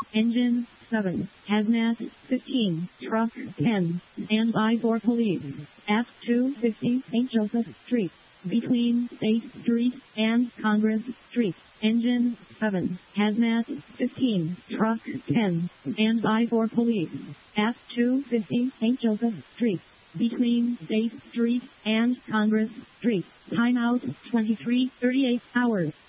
Engine 7. Hazmat 15. Truck 10. Stand by for police. At 250 St. Joseph Street. Between State Street and Congress Street. Engine 7. Hazmat 15. Truck 10. Stand by for police. At 250 St. Joseph Street. Between State Street and Congress Street. Timeout 23:38 hours.